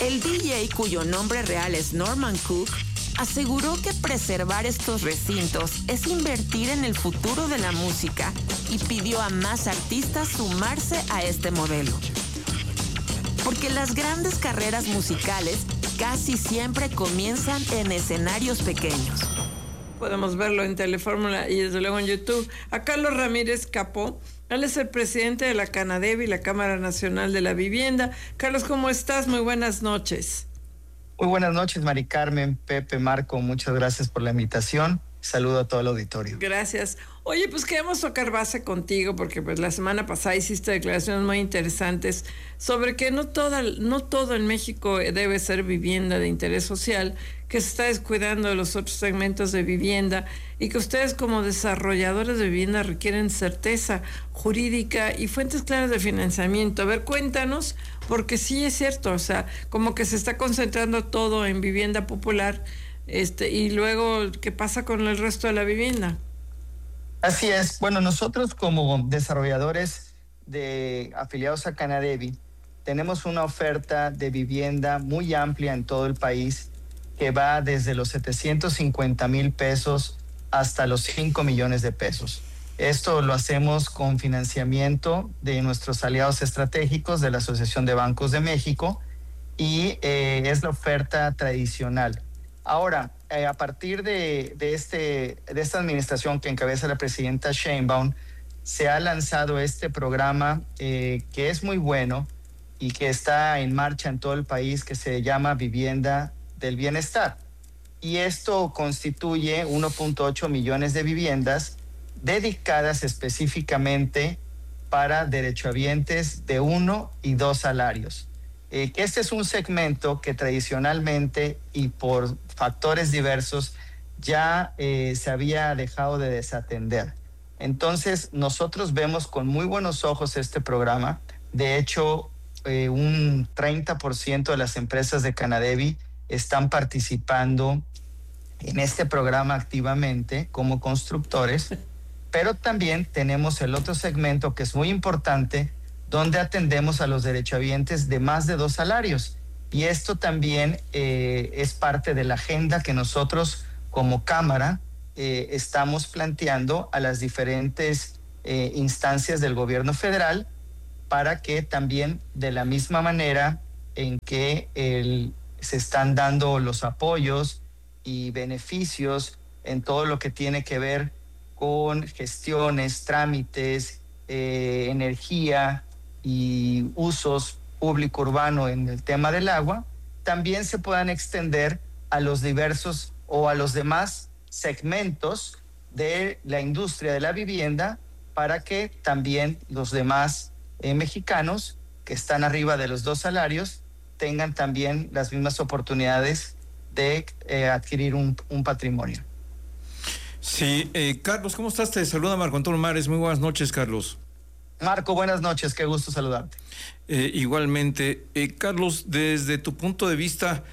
El DJ, cuyo nombre real es Norman Cook, aseguró que preservar estos recintos es invertir en el futuro de la música y pidió a más artistas sumarse a este modelo. Porque las grandes carreras musicales casi siempre comienzan en escenarios pequeños. Podemos verlo en Telefórmula y desde luego en YouTube. A Carlos Ramírez Capó, él es el presidente de la Canadevi, la Cámara Nacional de la Vivienda. Carlos, ¿cómo estás? Muy buenas noches. Muy buenas noches, Mari Carmen, Pepe, Marco, muchas gracias por la invitación. Saludo a todo el auditorio. Gracias. Oye, pues queremos tocar base contigo porque pues la semana pasada hiciste declaraciones muy interesantes sobre que no todo en México debe ser vivienda de interés social, que se está descuidando de los otros segmentos de vivienda y que ustedes como desarrolladores de vivienda requieren certeza jurídica y fuentes claras de financiamiento. A ver, cuéntanos, porque sí es cierto, o sea, como que se está concentrando todo en vivienda popular, y luego, ¿qué pasa con el resto de la vivienda? Así es. Bueno, nosotros como desarrolladores afiliados a Canadevi tenemos una oferta de vivienda muy amplia en todo el país que va desde los 750,000 pesos hasta los 5 millones de pesos. Esto lo hacemos con financiamiento de nuestros aliados estratégicos de la Asociación de Bancos de México y es la oferta tradicional. Ahora, a partir de esta administración que encabeza la presidenta Sheinbaum, se ha lanzado este programa que es muy bueno y que está en marcha en todo el país, que se llama Vivienda del Bienestar. Y esto constituye 1.8 millones de viviendas dedicadas específicamente para derechohabientes de 1 y 2 salarios. Este es un segmento que tradicionalmente y por factores diversos ya se había dejado de desatender. Entonces, nosotros vemos con muy buenos ojos este programa. De hecho, un 30% de las empresas de Canadevi están participando en este programa activamente como constructores, pero también tenemos el otro segmento que es muy importante, donde atendemos a los derechohabientes de más de 2 salarios. Y esto también es parte de la agenda que nosotros como Cámara estamos planteando a las diferentes instancias del gobierno federal para que también de la misma manera en que se están dando los apoyos y beneficios en todo lo que tiene que ver con gestiones, trámites, energía y usos público urbano en el tema del agua, también se puedan extender a los diversos o a los demás segmentos de la industria de la vivienda para que también los demás mexicanos que están arriba de los 2 salarios tengan también las mismas oportunidades de adquirir un patrimonio. Sí, Carlos, ¿cómo estás? Te saluda Marco Antonio Mares. Muy buenas noches, Carlos. Marco, buenas noches, qué gusto saludarte. Igualmente. Carlos, desde tu punto de vista,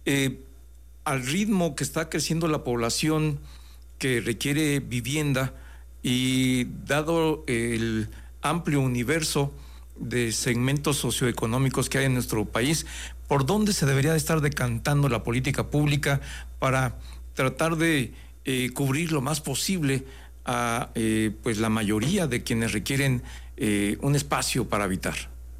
al ritmo que está creciendo la población que requiere vivienda y dado el amplio universo de segmentos socioeconómicos que hay en nuestro país, ¿por dónde se debería de estar decantando la política pública para tratar de cubrir lo más posible a pues la mayoría de quienes requieren un espacio para habitar?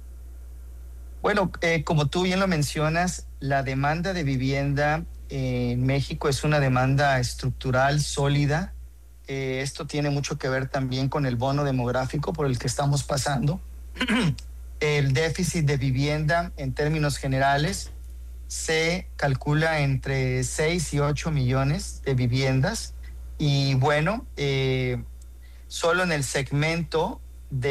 Bueno, como tú bien lo mencionas, la demanda de vivienda en México es una demanda estructural, sólida. Esto tiene mucho que ver también con el bono demográfico por el que estamos pasando. El déficit de vivienda en términos generales se calcula entre 6 y 8 millones de viviendas. Y bueno, solo en el segmento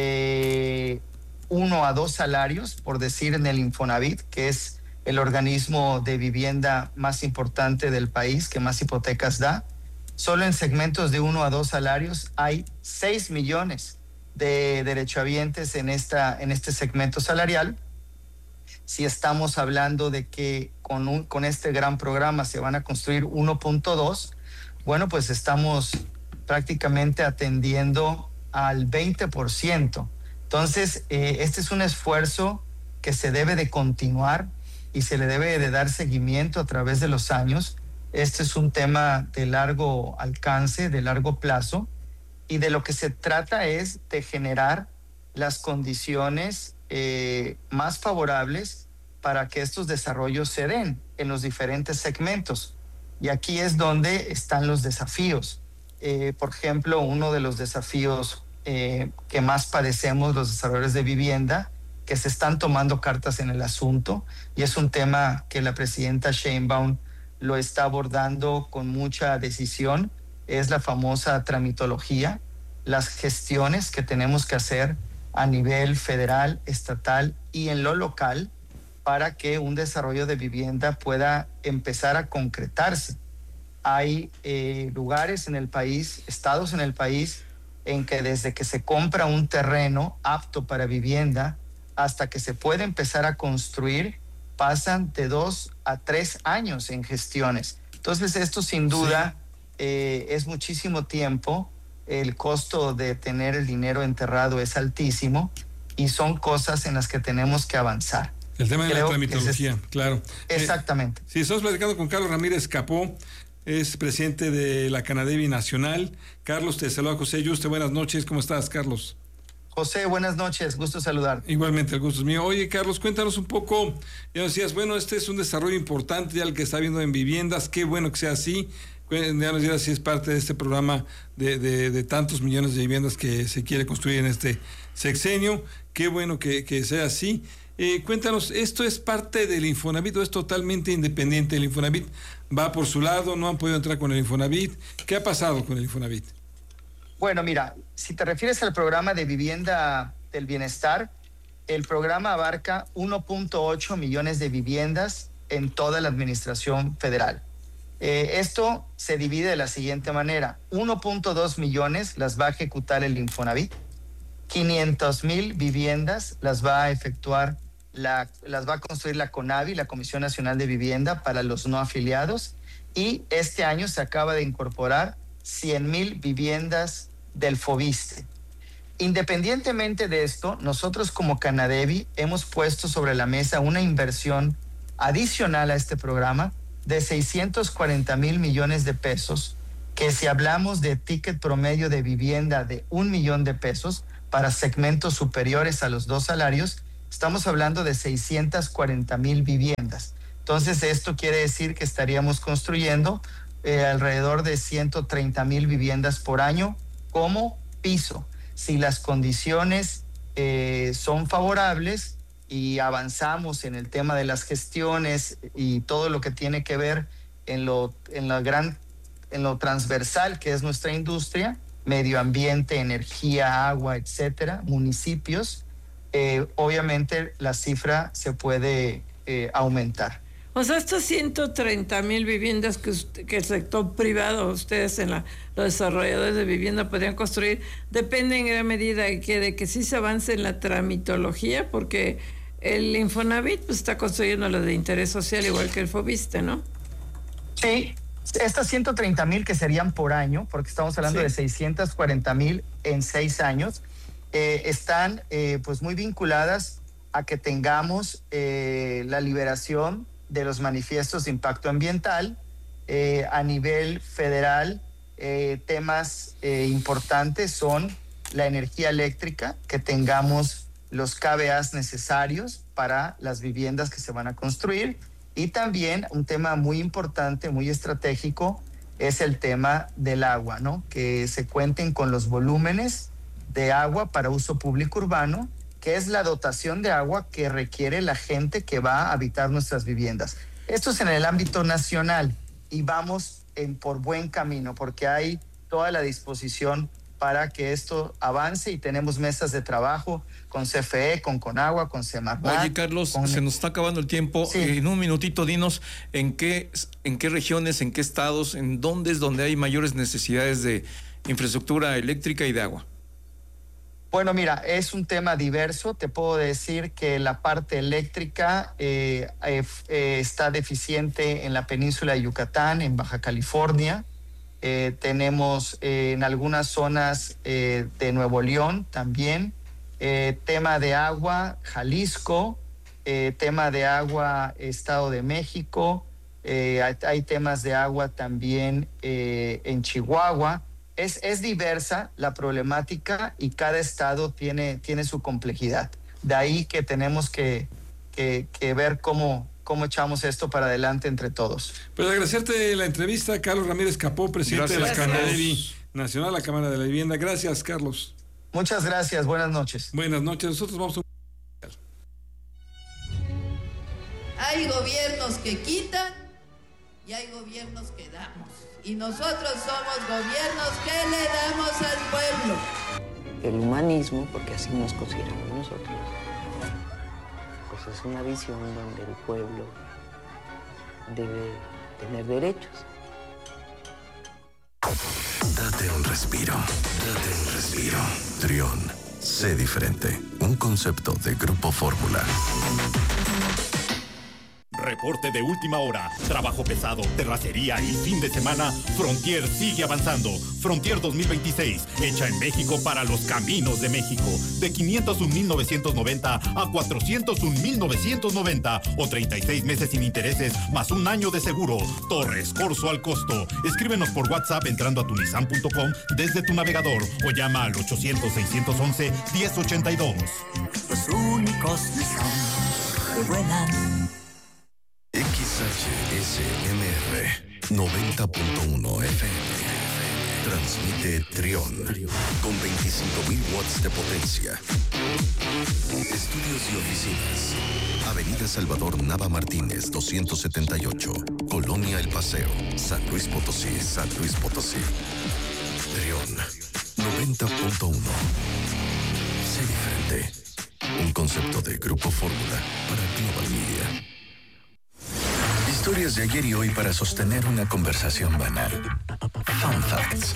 de 1 a 2 salarios, por decir en el Infonavit, que es el organismo de vivienda más importante del país, que más hipotecas da, solo en segmentos de 1 a 2 salarios hay 6 millones de derechohabientes en este segmento salarial. Si estamos hablando de que con este gran programa se van a construir 1.2, bueno, pues estamos prácticamente atendiendo al 20%. Entonces, este es un esfuerzo que se debe de continuar y se le debe de dar seguimiento a través de los años. Este es un tema de largo alcance, de largo plazo, y de lo que se trata es de generar las condiciones más favorables para que estos desarrollos se den en los diferentes segmentos. Y aquí es donde están los desafíos. Por ejemplo, uno de los desafíos que más padecemos los desarrolladores de vivienda, que se están tomando cartas en el asunto, y es un tema que la presidenta Sheinbaum lo está abordando con mucha decisión, es la famosa tramitología, las gestiones que tenemos que hacer a nivel federal, estatal y en lo local para que un desarrollo de vivienda pueda empezar a concretarse. Hay lugares en el país, estados en el país, en que desde que se compra un terreno apto para vivienda hasta que se puede empezar a construir, pasan de 2 a 3 años en gestiones. Entonces, esto sin duda es muchísimo tiempo. El costo de tener el dinero enterrado es altísimo y son cosas en las que tenemos que avanzar. El tema de la tramitología, claro. Exactamente. Sí, estamos platicando con Carlos Ramírez Capó, es presidente de la Canadevi Nacional. Carlos, te saluda José Yuste. Buenas noches, ¿cómo estás, Carlos? José, buenas noches, gusto saludar. Igualmente, el gusto es mío. Oye, Carlos, cuéntanos un poco, ya decías, bueno, este es un desarrollo importante ya el que está viendo en viviendas, qué bueno que sea así. Ya nos dirás si es parte de este programa de tantos millones de viviendas que se quiere construir en este sexenio, qué bueno que sea así. Cuéntanos, ¿esto es parte del Infonavit o es totalmente independiente? ¿El Infonavit va por su lado? ¿No han podido entrar con el Infonavit? ¿Qué ha pasado con el Infonavit? Bueno, mira, si te refieres al programa de vivienda del bienestar, el programa abarca 1.8 millones de viviendas en toda la administración federal. Esto se divide de la siguiente manera: 1.2 millones las va a ejecutar el Infonavit, 500,000 viviendas las va a efectuar, las va a construir la CONAVI, la Comisión Nacional de Vivienda, para los no afiliados, y este año se acaba de incorporar 100,000 viviendas del FOVISSSTE. Independientemente de esto, nosotros como Canadevi hemos puesto sobre la mesa una inversión adicional a este programa de 640,000 millones de pesos, que si hablamos de ticket promedio de vivienda de 1 millón de pesos para segmentos superiores a los 2 salarios, estamos hablando de 640,000 viviendas. Entonces, esto quiere decir que estaríamos construyendo alrededor de 130,000 viviendas por año como piso. Si las condiciones son favorables y avanzamos en el tema de las gestiones y todo lo que tiene que ver en lo transversal que es nuestra industria, medio ambiente, energía, agua, etcétera, municipios, obviamente la cifra se puede aumentar. O sea, estas 130,000 viviendas que el sector privado, ustedes los desarrolladores de vivienda podrían construir, depende en gran medida de que sí se avance en la tramitología, porque el Infonavit pues, está construyendo lo de interés social igual que el FOVISSSTE, ¿no? Sí, estas 130,000 que serían por año, porque estamos hablando de 640,000 en 6 años, están pues muy vinculadas a que tengamos la liberación de los manifiestos de impacto ambiental. A nivel federal, temas importantes son la energía eléctrica, que tengamos los KVAs necesarios para las viviendas que se van a construir, y también un tema muy importante, muy estratégico, es el tema del agua, ¿no? Que se cuenten con los volúmenes de agua para uso público urbano, que es la dotación de agua que requiere la gente que va a habitar nuestras viviendas. Esto es en el ámbito nacional y vamos por buen camino, porque hay toda la disposición para que esto avance, y tenemos mesas de trabajo con CFE, con Conagua, con Semarnat. Oye, Carlos, se nos está acabando el tiempo. Sí. En un minutito, dinos en qué regiones, en qué estados, en dónde es donde hay mayores necesidades de infraestructura eléctrica y de agua. Bueno, mira, es un tema diverso. Te puedo decir que la parte eléctrica está deficiente en la península de Yucatán, en Baja California. Tenemos en algunas zonas de Nuevo León también. Tema de agua, Jalisco, tema de agua, Estado de México, hay temas de agua también en Chihuahua. Es diversa la problemática y cada estado tiene su complejidad. De ahí que tenemos que ver cómo echamos esto para adelante entre todos. Pues agradecerte la entrevista, Carlos Ramírez Capó, presidente de la Canadevi Nacional, la Cámara de la Vivienda. Gracias, Carlos. Muchas gracias, buenas noches. Buenas noches, nosotros vamos a... Hay gobiernos que quitan y hay gobiernos que damos. Y nosotros somos gobiernos que le damos al pueblo. El humanismo, porque así nos consideramos nosotros, pues es una visión donde el pueblo debe tener derechos. Date un respiro. Trión, sé diferente. Un concepto de Grupo Fórmula. Reporte de última hora, trabajo pesado, terracería y fin de semana. Frontier sigue avanzando. Frontier 2026, hecha en México para los caminos de México. De 501,990 a 401,990 o 36 meses sin intereses más un año de seguro. Torres Corso al costo. Escríbenos por WhatsApp entrando a tunisan.com desde tu navegador o llama al 800-611-1082. Los únicos Nissan que vuelan. XHSMR 90.1 FM. Transmite Trión con 25,000 watts de potencia. Estudios y oficinas. Avenida Salvador Nava Martínez 278, Colonia El Paseo, San Luis Potosí. Trión 90.1. Sé diferente. Un concepto de Grupo Fórmula para Global Media. Historias de ayer y hoy para sostener una conversación banal. Fun Facts.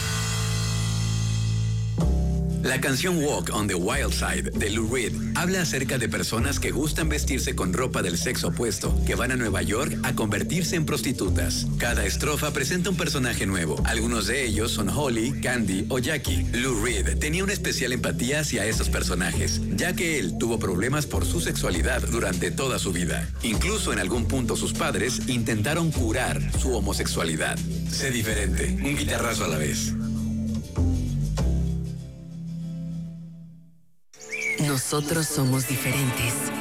La canción Walk on the Wild Side de Lou Reed habla acerca de personas que gustan vestirse con ropa del sexo opuesto, que van a Nueva York a convertirse en prostitutas. Cada estrofa presenta un personaje nuevo. Algunos de ellos son Holly, Candy o Jackie. Lou Reed tenía una especial empatía hacia esos personajes, ya que él tuvo problemas por su sexualidad durante toda su vida. Incluso en algún punto sus padres intentaron curar su homosexualidad. Sé diferente, un guitarrazo a la vez. Nosotros somos diferentes.